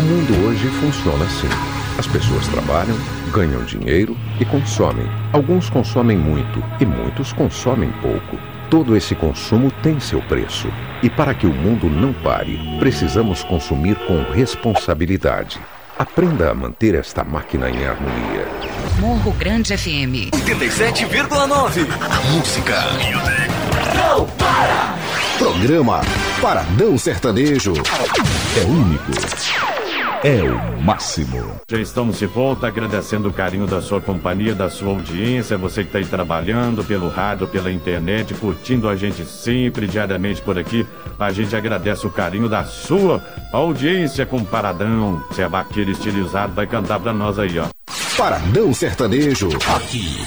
mundo hoje funciona assim. As pessoas trabalham, ganham dinheiro e consomem. Alguns consomem muito e muitos consomem pouco. Todo esse consumo tem seu preço. E para que o mundo não pare, precisamos consumir com responsabilidade. Aprenda a manter esta máquina em harmonia. Morro Grande FM 87,9. Música não para! Programa Paradão Sertanejo. É único. É o máximo. Já estamos de volta, agradecendo o carinho da sua companhia, da sua audiência, você que está aí trabalhando pelo rádio, pela internet, curtindo a gente sempre, diariamente por aqui. A gente agradece o carinho da sua audiência com Paradão. Se é vaqueiro estilizado, vai cantar pra nós aí, ó. Paradão Sertanejo. Aqui